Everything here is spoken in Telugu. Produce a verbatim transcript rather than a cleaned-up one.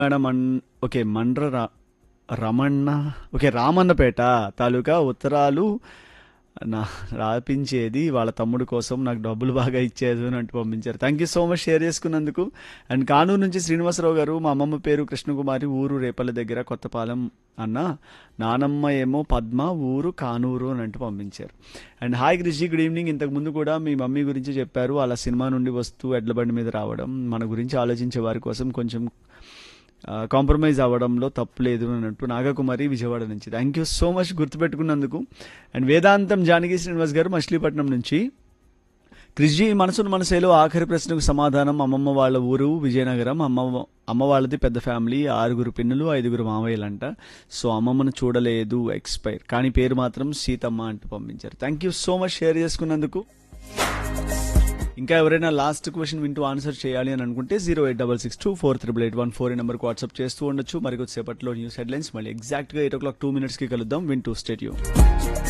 మేడం అన్ ఓకే మండ్ర రా రమణ ఓకే రామన్నపేట తాలూకా ఉత్తరాలు నా రాపించేది వాళ్ళ తమ్ముడు కోసం నాకు డబ్బులు బాగా ఇచ్చేది అని అంటూ పంపించారు. Thank you so much share చేసుకున్నందుకు. అండ్ కానూరు నుంచి శ్రీనివాసరావు గారు, మా అమ్మమ్మ పేరు కృష్ణకుమారి, ఊరు రేపల్ల దగ్గర కొత్తపాలెం అన్న, నానమ్మ ఏమో పద్మ, ఊరు కానూరు అని అంటూ పంపించారు. అండ్ హాయ్ కృషి, గుడ్ ఈవినింగ్. ఇంతకుముందు కూడా మీ మమ్మీ గురించి చెప్పారు, అలా సినిమా నుండి వస్తూ ఎడ్ల బండి మీద రావడం, మన గురించి ఆలోచించే వారి కోసం కొంచెం కాంప్రమైజ్ అవ్వడంలో తప్పులేదు అన్నట్టు నాగకుమారి విజయవాడ నుంచి. Thank you so much గుర్తుపెట్టుకున్నందుకు. And వేదాంతం జానకి శ్రీనివాస్ గారు మచిలీపట్నం నుంచి, క్రిష్జీ మనసును మనసేలో ఆఖరి ప్రశ్నకు సమాధానం అమ్మమ్మ వాళ్ళ ఊరు విజయనగరం. అమ్మ అమ్మ వాళ్ళది పెద్ద ఫ్యామిలీ, ఆరుగురు పిన్నులు ఐదుగురు మామయ్యలంట. సో అమ్మమ్మను చూడలేదు, ఎక్స్పైర్, కానీ పేరు మాత్రం సీతమ్మ అంటూ పంపించారు. Thank you so much share చేసుకున్నందుకు. ఇంకా ఎవరైనా లాస్ట్ క్వశ్చన్ వింటూ ఆన్సర్ చేయాలి అని అనుకుంటే zero eight double six two four triple eight one four ఈ నెంబర్కి వాట్సాప్ చేస్తూ ఉండొచ్చు. మరి కొద్దిసేపట్లో న్యూస్ హెడ్లైన్స్, మళ్ళీ ఎగ్జాక్ట్గా ఎయిట్ ఓ క్లాక్ టూ మినిట్స్కి కలుద్దాం. వింటూ స్టేట్ యూ.